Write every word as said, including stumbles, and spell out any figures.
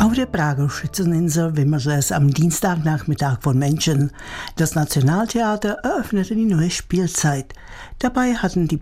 Auf der Prager Schützeninsel wimmerte es am Dienstagnachmittag von Menschen. Das Nationaltheater eröffnete die neue Spielzeit. Dabei hatten die